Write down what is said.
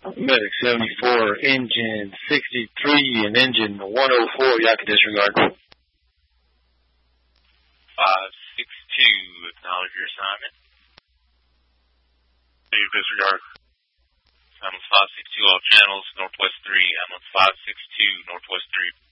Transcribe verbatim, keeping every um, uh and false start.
Medic seventy-four, engine sixty-three, and engine one oh four, y'all can disregard. five six two, acknowledge your assignment. Please disregard. Ambulance five six two, all channels, Northwest three, Ambulance five six two, Northwest three.